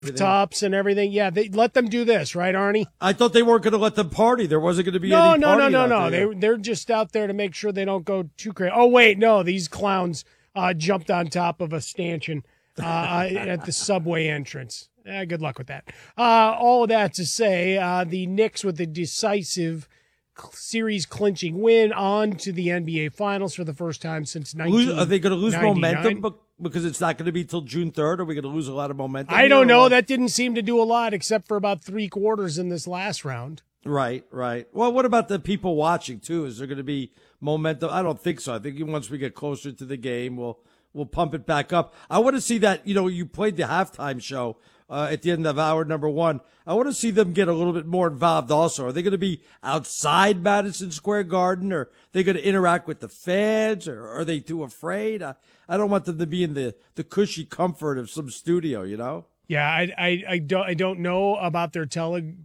tops and everything. Yeah, they let them do this, right, Arnie? I thought they weren't going to let them party. There wasn't going to be any party. No. They're just out there to make sure they don't go too crazy. Oh, wait, no, these clowns jumped on top of a stanchion at the subway entrance. Good luck with that. All of that to say, the Knicks with the decisive series clinching win on to the NBA Finals for the first time since 1999. Are they going to lose momentum because it's not going to be till June 3rd? Are we going to lose a lot of momentum? I don't know. That didn't seem to do a lot except for about 3 quarters in this last round. Right. Well, what about the people watching too? Is there going to be momentum? I don't think so. I think once we get closer to the game, we'll pump it back up. I want to see that. You played the halftime show at the end of hour number 1. I want to see them get a little bit more involved also. Are they going to be outside Madison Square Garden, or are they going to interact with the fans, or are they too afraid? I don't want them to be in the cushy comfort of some studio, Yeah, I don't know about their television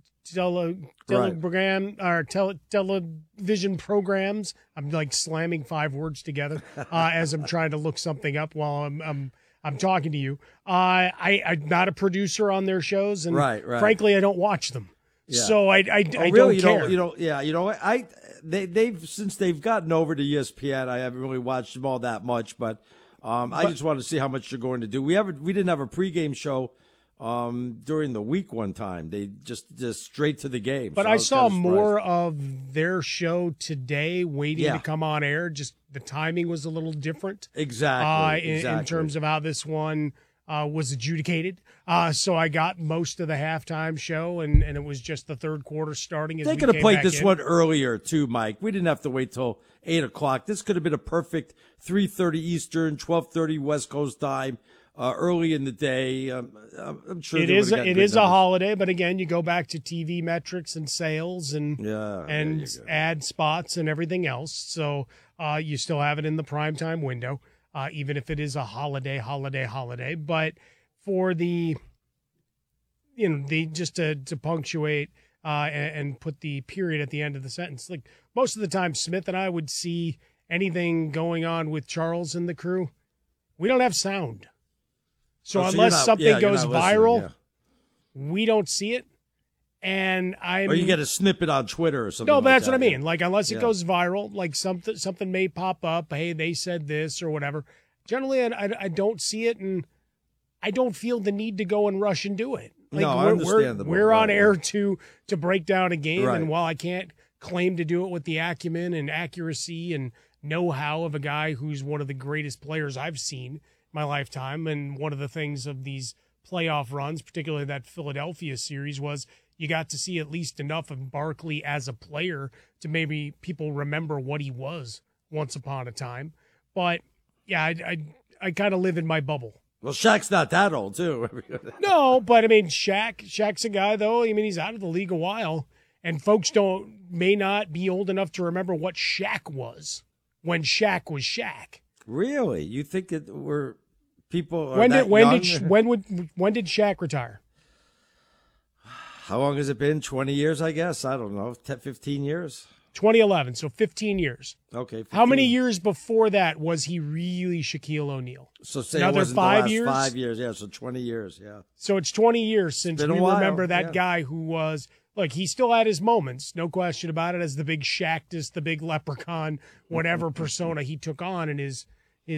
programs. I'm like slamming 5 words together as I'm trying to look something up while I'm talking to you. I'm not a producer on their shows, and frankly, I don't watch them. Yeah. So I really don't care. They've since they've gotten over to ESPN, I haven't really watched them all that much, but I just want to see how much they're going to do. We didn't have a pregame show during the week one time. They just straight to the game. But so I saw more of their show today waiting to come on air. Just the timing was a little different. Exactly. In terms of how this one was adjudicated. So I got most of the halftime show, and it was just the third quarter starting. They could have played this one earlier too, Mike. We didn't have to wait till 8 o'clock. This could have been a perfect 3:30 Eastern, 12:30 West Coast time. Early in the day, I'm sure it is a holiday, but again, you go back to TV metrics and sales and ad spots and everything else. So you still have it in the primetime window, even if it is a holiday. But for the just to punctuate and put the period at the end of the sentence, like most of the time, Smith and I would see anything going on with Charles and the crew. We don't have sound. So unless something goes viral, we don't see it. Or you get a snippet on Twitter or something. No, but that's what I mean. Like unless it goes viral, like something may pop up. Hey, they said this or whatever. Generally, I don't see it, and I don't feel the need to go and rush and do it. Like, no, I understand. We're on air to break down a game, and while I can't claim to do it with the acumen and accuracy and know-how of a guy who's one of the greatest players I've seen my lifetime, and one of the things of these playoff runs, particularly that Philadelphia series, was you got to see at least enough of Barkley as a player to maybe people remember what he was once upon a time. But yeah, I kind of live in my bubble. Well, Shaq's not that old too. No, but I mean, Shaq's a guy though. I mean, he's out of the league a while, and folks may not be old enough to remember what Shaq was when Shaq was Shaq. Really? You think that people are when that young? When did Shaq retire? How long has it been? 20 years, I guess. I don't know. 10, 15 years? 2011, so 15 years. Okay. 15. How many years before that was he really Shaquille O'Neal? So say another it wasn't 5 the last years? 5 years, yeah. So 20 years, yeah. So it's 20 years since we remember that guy who was, look, he still had his moments, no question about it, as the big Shaqtus, the big leprechaun, whatever persona he took on in his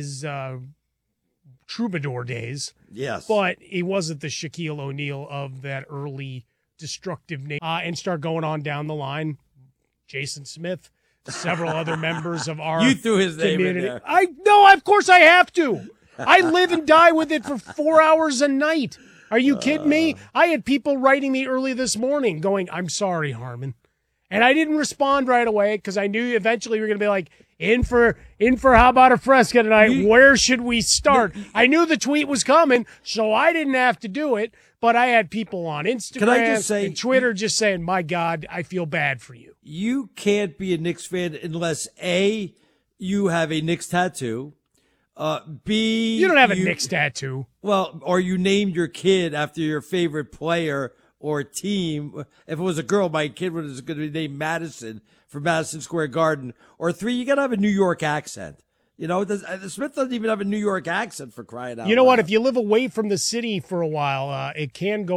troubadour days. Yes. But he wasn't the Shaquille O'Neal of that early destructive name. And start going on down the line. Jason Smith, several other members of our You threw his community. name in there. No, of course I have to. I live and die with it for 4 hours a night. Are you kidding me? I had people writing me early this morning going, I'm sorry, Harmon. And I didn't respond right away because I knew eventually we were going to be like, in for how about a Fresca tonight? Where should we start? I knew the tweet was coming, so I didn't have to do it. But I had people on Instagram and Twitter just saying, my God, I feel bad for you. You can't be a Knicks fan unless, A, you have a Knicks tattoo, B, you don't have a Knicks tattoo. Well, or you named your kid after your favorite player or team. If it was a girl, my kid was going to be named Madison for Madison Square Garden. Or 3, you got to have a New York accent You know, Smith doesn't even have a New York accent, for crying out loud. You know what? If you live away from the city for a while, it can go